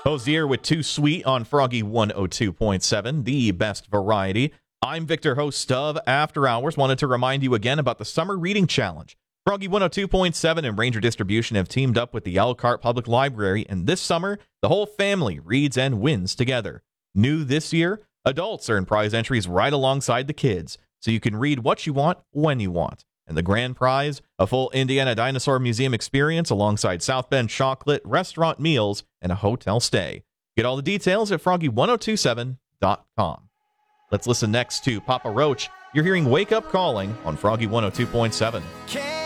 Hosier with Too Sweet on Froggy 102.7, the best variety. I'm Victor, host of After Hours. Wanted to remind you again about the Summer Reading Challenge. Froggy 102.7 and Ranger Distribution have teamed up with the Elkhart Public Library, and this summer, the whole family reads and wins together. New this year, adults earn prize entries right alongside the kids, so you can read what you want when you want. And the grand prize, a full Indiana Dinosaur Museum experience alongside South Bend chocolate, restaurant meals, and a hotel stay. Get all the details at froggy1027.com. Let's listen next to Papa Roach. You're hearing Wake Up Calling on Froggy 102.7.